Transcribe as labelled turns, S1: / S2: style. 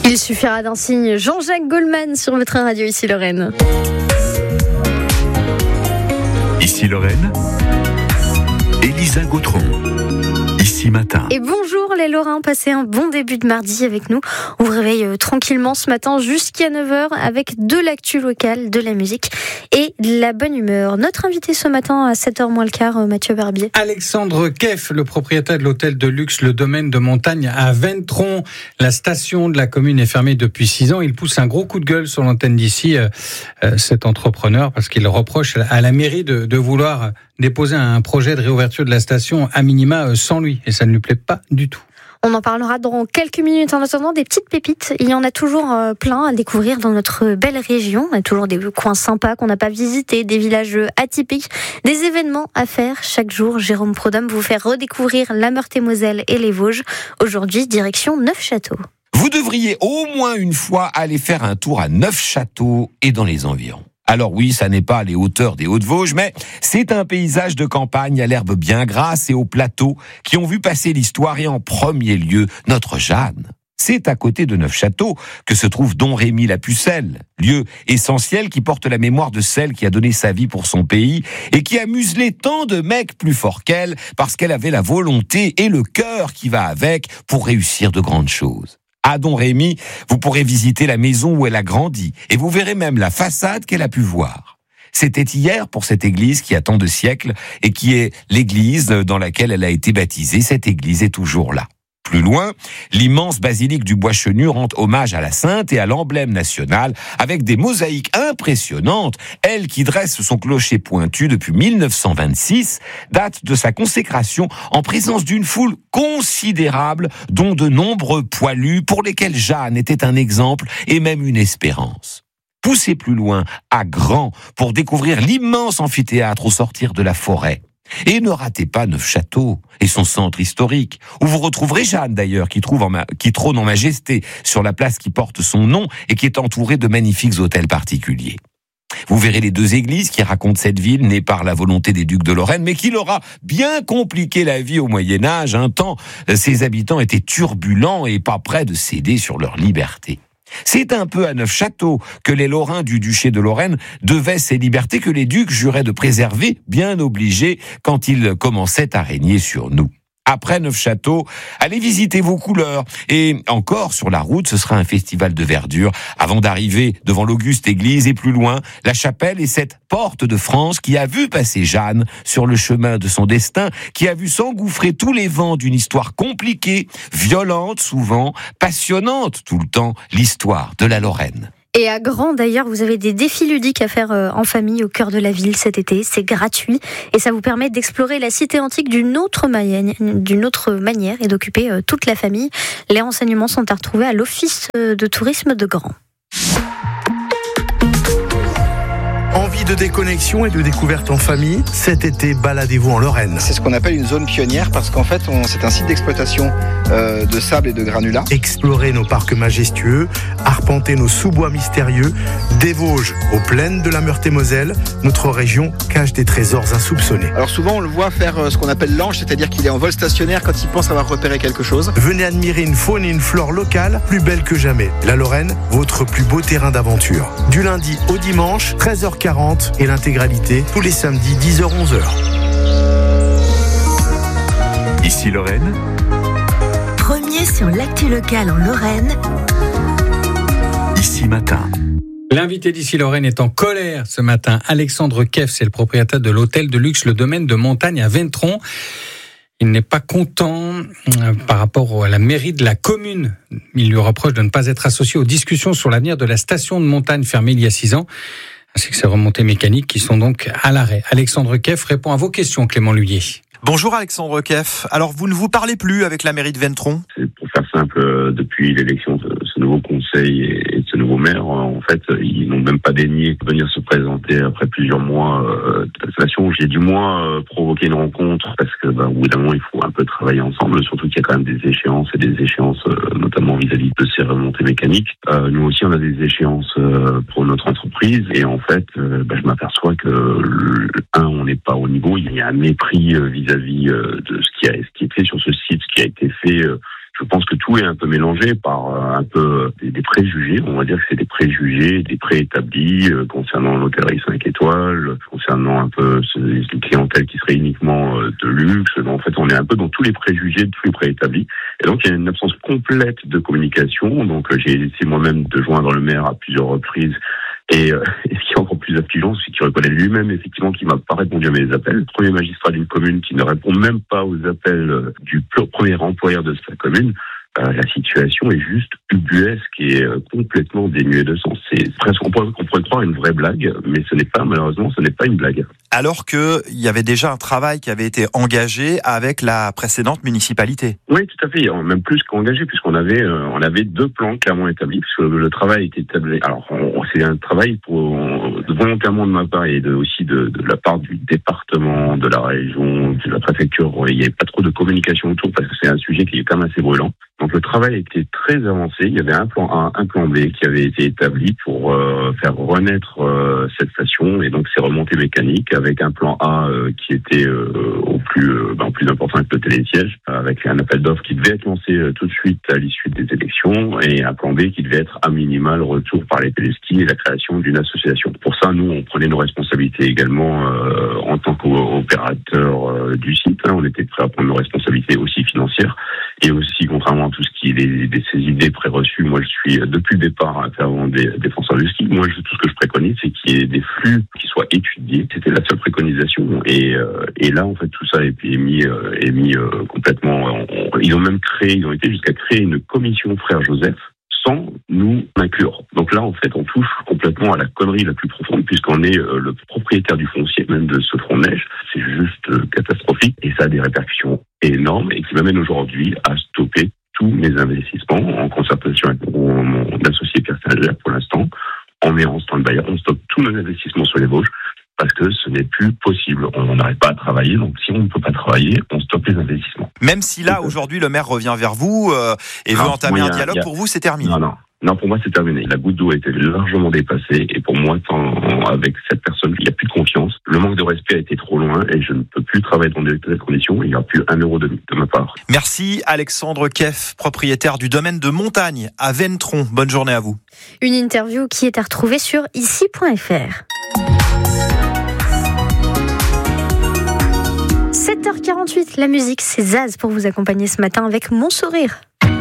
S1: Il suffira d'un signe. Jean-Jacques Goldman sur votre radio, ici Lorraine.
S2: Ici Lorraine, Elisa Gautron. Ici matin.
S1: Et bonjour les Lorrains, passez un bon début de mardi avec nous. On vous réveille tranquillement ce matin jusqu'à 9h avec de l'actu locale, de la musique et de la bonne humeur. Notre invité ce matin à 7h moins le quart, Mathieu Barbier.
S3: Alexandre Keff, le propriétaire de l'hôtel de luxe Le Domaine de Montagne à Ventron. La station de la commune est fermée depuis 6 ans. Il pousse un gros coup de gueule sur l'antenne d'ici, cet entrepreneur, parce qu'il reproche à la mairie de vouloir déposer un projet de réouverture de la station à minima sans lui. Et ça ne lui plaît pas du tout.
S1: On en parlera dans quelques minutes. En attendant, des petites pépites. Il y en a toujours plein à découvrir dans notre belle région. Il y a toujours des coins sympas qu'on n'a pas visités, des villages atypiques, des événements à faire chaque jour. Jérôme Prodhomme vous fait redécouvrir la Meurthe-et-Moselle et les Vosges. Aujourd'hui, direction Neufchâteau.
S4: Vous devriez au moins une fois aller faire un tour à Neufchâteau et dans les environs. Alors oui, ça n'est pas les hauteurs des Hauts-de-Vosges, mais c'est un paysage de campagne à l'herbe bien grasse et au plateau qui ont vu passer l'histoire et en premier lieu notre Jeanne. C'est à côté de Neufchâteau que se trouve Domrémy la Pucelle, lieu essentiel qui porte la mémoire de celle qui a donné sa vie pour son pays et qui a muselé tant de mecs plus forts qu'elle parce qu'elle avait la volonté et le cœur qui va avec pour réussir de grandes choses. À Domrémy, vous pourrez visiter la maison où elle a grandi et vous verrez même la façade qu'elle a pu voir. C'était hier pour cette église qui a tant de siècles et qui est l'église dans laquelle elle a été baptisée. Cette église est toujours là. Plus loin, l'immense basilique du Bois-Chenu rend hommage à la Sainte et à l'emblème national avec des mosaïques impressionnantes. Elle qui dresse son clocher pointu depuis 1926, date de sa consécration en présence d'une foule considérable, dont de nombreux poilus pour lesquels Jeanne était un exemple et même une espérance. Poussez plus loin, à Grand, pour découvrir l'immense amphithéâtre au sortir de la forêt. Et ne ratez pas Neufchâteau et son centre historique, où vous retrouverez Jeanne d'ailleurs, qui trône en majesté sur la place qui porte son nom et qui est entourée de magnifiques hôtels particuliers. Vous verrez les deux églises qui racontent cette ville née par la volonté des ducs de Lorraine, mais qui leur a bien compliqué la vie au Moyen-Âge. Un temps, ses habitants étaient turbulents et pas prêts de céder sur leur liberté. C'est un peu à Neufchâteau que les Lorrains du duché de Lorraine devaient ces libertés que les ducs juraient de préserver, bien obligés, quand ils commençaient à régner sur nous. Après Neufchâteau, allez visiter vos couleurs. Et encore, sur la route, ce sera un festival de verdure avant d'arriver devant l'auguste église et plus loin, la chapelle et cette porte de France qui a vu passer Jeanne sur le chemin de son destin, qui a vu s'engouffrer tous les vents d'une histoire compliquée, violente souvent, passionnante tout le temps, l'histoire de la Lorraine.
S1: Et à Grand, d'ailleurs, vous avez des défis ludiques à faire en famille au cœur de la ville cet été. C'est gratuit et ça vous permet d'explorer la cité antique d'une autre manière et d'occuper toute la famille. Les renseignements sont à retrouver à l'Office de tourisme de Grand.
S5: Envie de déconnexion et de découverte en famille, cet été, baladez-vous en Lorraine.
S6: C'est ce qu'on appelle une zone pionnière parce qu'en fait, c'est un site d'exploitation de sable et de granulats.
S5: Explorer nos parcs majestueux, arpenter nos sous-bois mystérieux, des Vosges aux plaines de la Meurthe-et-Moselle, notre région cache des trésors insoupçonnés.
S6: Alors souvent, on le voit faire ce qu'on appelle l'ange, c'est-à-dire qu'il est en vol stationnaire quand il pense avoir repéré quelque chose.
S5: Venez admirer une faune et une flore locales plus belles que jamais. La Lorraine, votre plus beau terrain d'aventure. Du lundi au dimanche, 13h40 et l'intégralité tous les samedis 10h-11h.
S2: Ici Lorraine.
S7: Premier sur l'actu locale en Lorraine.
S2: Ici matin.
S3: L'invité d'ici Lorraine est en colère ce matin. Alexandre Keff, c'est le propriétaire de l'hôtel de luxe Le Domaine de Montagne à Ventron. Il n'est pas content par rapport à la mairie de la commune. Il lui reproche de ne pas être associé aux discussions sur l'avenir de la station de montagne fermée il y a 6 ans, ainsi que ses remontées mécaniques qui sont donc à l'arrêt. Alexandre Keff répond à vos questions, Clément Lhuillier.
S8: Bonjour Alexandre Keff. Alors vous ne vous parlez plus avec la mairie de Ventron ?
S9: C'est pour faire simple, depuis l'élection de ce nouveau conseil et de ce nouveau maire, en fait, ils n'ont même pas daigné venir se présenter après plusieurs mois d'installation. J'ai du moins provoqué une rencontre parce que, au bout d'un moment, il faut un peu travailler ensemble, surtout qu'il y a quand même des échéances notamment vis-à-vis de ces remontées mécaniques. Nous aussi, on a des échéances pour notre entreprise et en fait, je m'aperçois que, on n'est pas au niveau. Il y a un mépris vis-à-vis de ce qui est fait sur ce site, ce qui a été fait Je pense que tout est un peu mélangé par un peu des préjugés. On va dire que c'est des préjugés, des préétablis concernant l'hôtellerie 5 étoiles, concernant un peu une clientèle qui serait uniquement de luxe. En fait, on est un peu dans tous les préjugés, tous les préétablis. Et donc, il y a une absence complète de communication. Donc, j'ai essayé moi-même de joindre le maire à plusieurs reprises. Et ce qui est encore plus affligeant, c'est qu'il reconnaît lui-même effectivement qu'il m'a pas répondu à mes appels. Le premier magistrat d'une commune qui ne répond même pas aux appels du premier employeur de sa commune. La situation est juste ubuesque et complètement dénuée de sens. C'est presque, on pourrait croire une vraie blague, mais malheureusement, ce n'est pas une blague.
S8: Alors qu'il y avait déjà un travail qui avait été engagé avec la précédente municipalité.
S9: Oui, tout à fait. Même plus qu'engagé, puisqu'on avait 2 plans clairement établis, puisque le travail était établi. Alors, c'est un travail volontairement de ma part et aussi de la part du département, de la région, de la préfecture. Il n'y avait pas trop de communication autour, parce que c'est un sujet qui est quand même assez brûlant. Donc le travail était très avancé. Il y avait un plan A, un plan B qui avait été établi pour faire renaître cette station et donc ces remontées mécaniques avec un plan A qui était au plus important avec le télésiège, avec un appel d'offres qui devait être lancé tout de suite à l'issue des élections et un plan B qui devait être à minima le retour par les téléskis et la création d'une association. Pour ça, nous, on prenait nos responsabilités également en tant qu'opérateur du site. On était prêts à prendre nos responsabilités aussi financières et aussi, contrairement à tout ce qui est ces idées préreçues, moi je suis depuis le départ un fervent défenseur du ski. Moi, tout ce que je préconise, c'est qu'il y ait des flux qui soient étudiés. C'était la seule préconisation. Et là, en fait, tout ça est mis complètement. Ils ont été jusqu'à créer une commission Frère Joseph sans nous inclure. Donc là, en fait, on touche complètement à la connerie la plus profonde, puisqu'on est le propriétaire du foncier, même de ce front de neige. C'est juste catastrophique et ça a des répercussions énormes et qui m'amène aujourd'hui à stopper tous mes investissements en concertation avec mon associé Pierre Saint-Germain pour l'instant. On met en stand-by, on stoppe tous nos investissements sur les Vosges parce que ce n'est plus possible. On n'arrive pas à travailler, donc si on ne peut pas travailler, on stoppe les investissements.
S8: Même si là, aujourd'hui, le maire revient vers vous et veut entamer un dialogue, pour vous, c'est terminé.
S9: Non, pour moi, c'est terminé. La goutte d'eau a été largement dépassée et pour moi, avec cette personne, il n'y a plus de confiance. Le manque de respect a été trop loin et je ne peux plus travailler dans de telles conditions. Il n'y a plus un euro de ma part.
S8: Merci Alexandre Keff, propriétaire du domaine de montagne à Ventron. Bonne journée à vous.
S1: Une interview qui est à retrouver sur ici.fr. 7h48, la musique, c'est Zaz pour vous accompagner ce matin avec Mon Sourire.